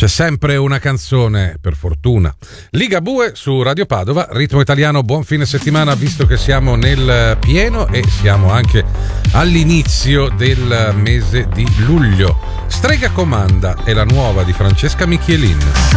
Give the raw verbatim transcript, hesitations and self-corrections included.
C'è sempre una canzone, per fortuna. Ligabue su Radio Padova, Ritmo Italiano, buon fine settimana, visto che siamo nel pieno e siamo anche all'inizio del mese di luglio. Strega Comanda è la nuova di Francesca Michielin.